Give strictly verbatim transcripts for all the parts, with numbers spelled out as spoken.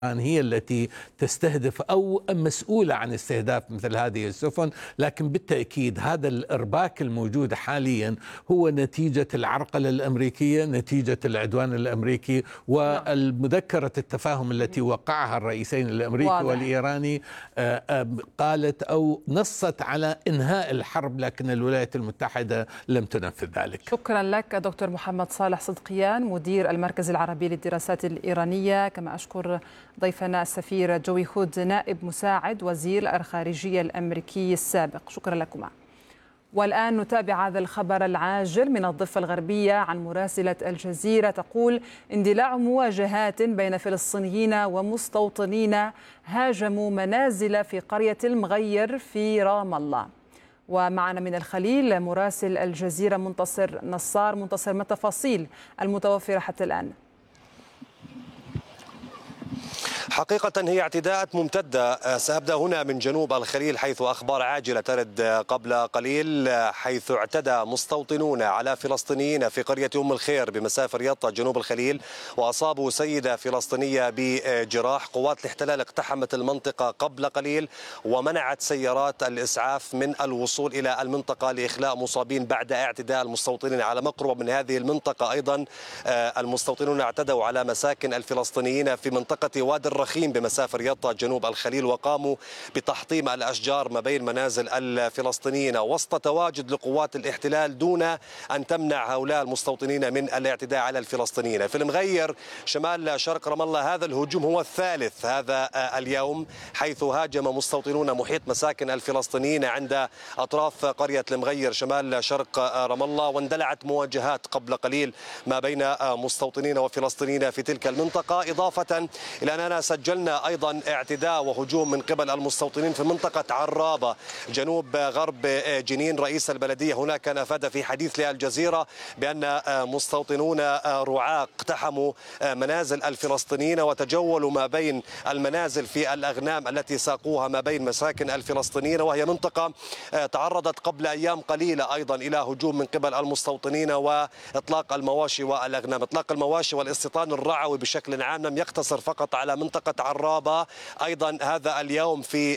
هي التي تستهدف أو مسؤولة عن استهداف مثل هذه السفن، لكن بالتأكيد هذا الإرباك الموجود حاليا هو نتيجة العرقلة الأمريكية، نتيجة العدوان الأمريكي والمذكرة التفاهم التي وقعها الرئيسين الأمريكي واضح. والإيراني قالت أو نصت على إنهاء الحرب، لكن الولايات المتحدة لم تنفذ ذلك. شكرا لك دكتور محمد صالح صدقيان مدير المركز العربي للدراسات الإيرانية، كما أشكر ضيفنا السفير جوي هود نائب مساعد وزير الخارجية الأمريكي السابق. شكرا لكما. والآن نتابع هذا الخبر العاجل من الضفة الغربية عن مراسلة الجزيرة تقول اندلاع مواجهات بين فلسطينيين ومستوطنين هاجموا منازل في قرية المغير في رام الله. ومعنا من الخليل مراسل الجزيرة منتصر نصار. منتصر، ما التفاصيل المتوفرة حتى الآن؟ حقيقة هي اعتداءات ممتدة. سأبدأ هنا من جنوب الخليل، حيث أخبار عاجلة ترد قبل قليل، حيث اعتدى مستوطنون على فلسطينيين في قرية أم الخير بمسافة رياضة جنوب الخليل، وأصابوا سيدة فلسطينية بجراح. قوات الاحتلال اقتحمت المنطقة قبل قليل ومنعت سيارات الإسعاف من الوصول إلى المنطقة لإخلاء مصابين بعد اعتداء المستوطنين على مقرب من هذه المنطقة. أيضا المستوطنون اعتدوا على مساكن الفلسطينيين في منطقة وادي الرخيم بمسافة رياضة جنوب الخليل، وقاموا بتحطيم الأشجار ما بين منازل الفلسطينيين وسط تواجد لقوات الاحتلال دون أن تمنع هؤلاء المستوطنين من الاعتداء على الفلسطينيين. في المغير شمال شرق رام الله هذا الهجوم هو الثالث هذا اليوم، حيث هاجم مستوطنون محيط مساكن الفلسطينيين عند أطراف قرية المغير شمال شرق رام الله، واندلعت مواجهات قبل قليل ما بين مستوطنين وفلسطينيين في تلك المنطقة، إضافة إلى أننا سجلنا أيضا اعتداء وهجوم من قبل المستوطنين في منطقة عرابة جنوب غرب جنين. رئيس البلدية هناك كان أفاد في حديث للجزيرة بأن مستوطنون رعاة اقتحموا منازل الفلسطينيين وتجولوا ما بين المنازل في الأغنام التي ساقوها ما بين مساكن الفلسطينيين، وهي منطقة تعرضت قبل أيام قليلة أيضا إلى هجوم من قبل المستوطنين وإطلاق المواشي والأغنام. إطلاق المواشي والاستيطان الرعوي بشكل عام لم يقتصر فقط على منطقة عرابة، أيضا هذا اليوم في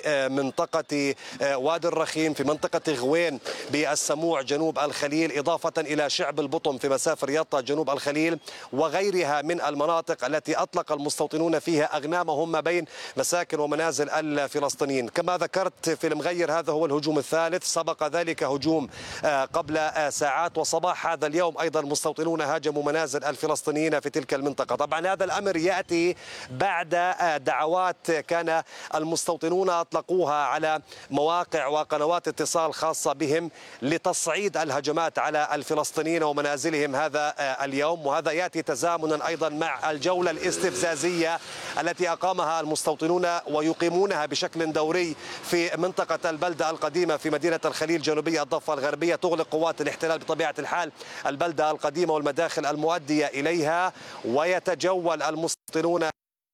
منطقة وادي الرخيم، في منطقة غوين بالسموع جنوب الخليل، إضافة إلى شعب البطم في مسافة رياضة جنوب الخليل وغيرها من المناطق التي أطلق المستوطنون فيها أغنامهم ما بين مساكن ومنازل الفلسطينيين. كما ذكرت في المغير هذا هو الهجوم الثالث، سبق ذلك هجوم قبل ساعات، وصباح هذا اليوم أيضا المستوطنون هاجموا منازل الفلسطينيين في تلك المنطقة. طبعا هذا الأمر يأتي بعد دعوات كان المستوطنون أطلقوها على مواقع وقنوات اتصال خاصة بهم لتصعيد الهجمات على الفلسطينيين ومنازلهم هذا اليوم، وهذا يأتي تزامنا أيضا مع الجولة الاستفزازية التي أقامها المستوطنون ويقيمونها بشكل دوري في منطقة البلدة القديمة في مدينة الخليل جنوبية الضفة الغربية. تغلق قوات الاحتلال بطبيعة الحال البلدة القديمة والمداخل المؤدية إليها، ويتجول المستوطنون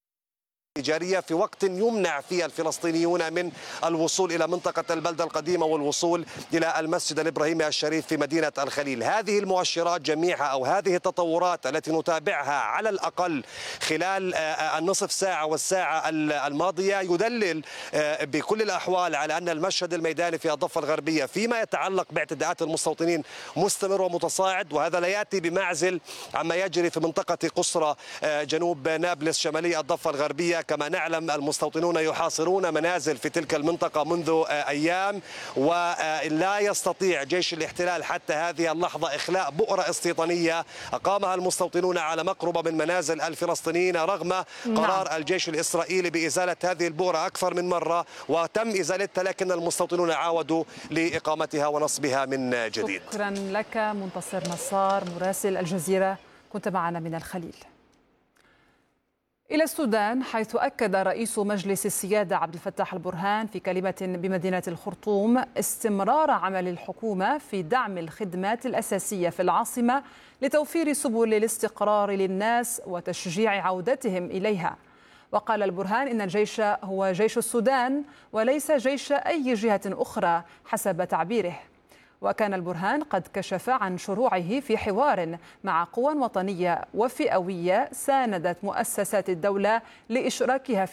تجارية في وقت يمنع فيه الفلسطينيون من الوصول إلى منطقة البلدة القديمة والوصول إلى المسجد الإبراهيمي الشريف في مدينة الخليل. هذه المؤشرات جميعها أو هذه التطورات التي نتابعها على الأقل خلال النصف ساعة والساعة الماضية يدلل بكل الأحوال على أن المشهد الميداني في الضفة الغربية فيما يتعلق باعتداءات المستوطنين مستمر ومتصاعد، وهذا لا يأتي بمعزل عما يجري في منطقة قصرى جنوب نابلس شمالي الضفة الغربية. كما نعلم المستوطنون يحاصرون منازل في تلك المنطقة منذ أيام، ولا يستطيع جيش الاحتلال حتى هذه اللحظة إخلاء بؤرة استيطانية أقامها المستوطنون على مقرب من منازل الفلسطينيين، رغم قرار نعم. الجيش الإسرائيلي بإزالة هذه البؤرة أكثر من مرة وتم إزالتها، لكن المستوطنون عاودوا لإقامتها ونصبها من جديد. شكرا لك منتصر نصار مراسل الجزيرة، كنت معنا من الخليل. إلى السودان، حيث أكد رئيس مجلس السيادة عبد الفتاح البرهان في كلمة بمدينة الخرطوم استمرار عمل الحكومة في دعم الخدمات الأساسية في العاصمة لتوفير سبل الاستقرار للناس وتشجيع عودتهم إليها. وقال البرهان إن الجيش هو جيش السودان وليس جيش أي جهة أخرى حسب تعبيره. وكان البرهان قد كشف عن شروعه في حوار مع قوى وطنية وفئوية ساندت مؤسسات الدولة لإشراكها